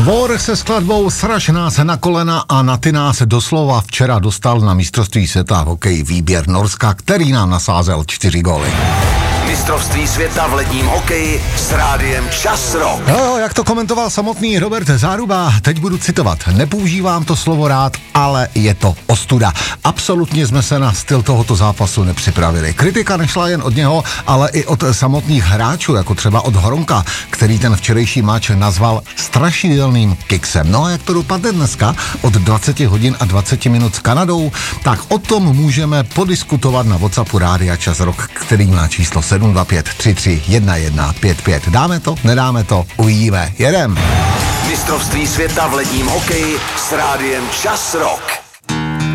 Kvor se skladbou Sraž nás na kolena a na ty nás doslova včera dostal na mistrovství světa v hokeji výběr Norska, který nám nasázel 4 góly. Mistrovství světa v ledním hokeji s rádiem Čas Rock. Jo, jak to komentoval samotný Robert Záruba, teď budu citovat. Nepoužívám to slovo rád, ale je to ostuda. Absolutně jsme se na styl tohoto zápasu nepřipravili. Kritika nešla jen od něho, ale i od samotných hráčů, jako třeba od Hronka, který ten včerejší mač nazval strašidelným kiksem. No a jak to dopadne dneska od 20 hodin a 20 minut s Kanadou, tak o tom můžeme podiskutovat na WhatsAppu Rádia Čas Rock, který má číslo 725 33 1155. Dáme to? Nedáme to? Uvidíme. Jedem. Mistrovství světa v ledním hokeji s rádiem Čas Rock.